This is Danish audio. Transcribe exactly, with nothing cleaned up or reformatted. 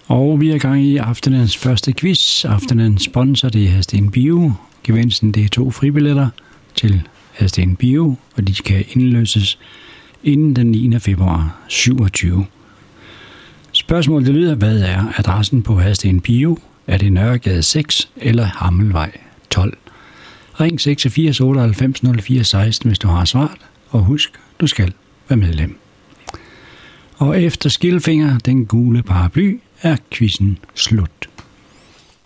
Og vi er i gang i aftenens første quiz. Aftenens sponsor, det er Hadsten Bio. Gevinsten, det er to fribilletter til Hadsten Bio, og de kan indløses inden den niende februar syvogtyve. Spørgsmålet det lyder, hvad er adressen på Hadsten Bio? Er det Nørregade seks eller Hammelvej tolv? Ring seksogfirs otteoghalvfems nul fire seksten, hvis du har svaret, og husk, du skal være medlem. Og efter Skilfinger, den gule paraply, er quizzen slut.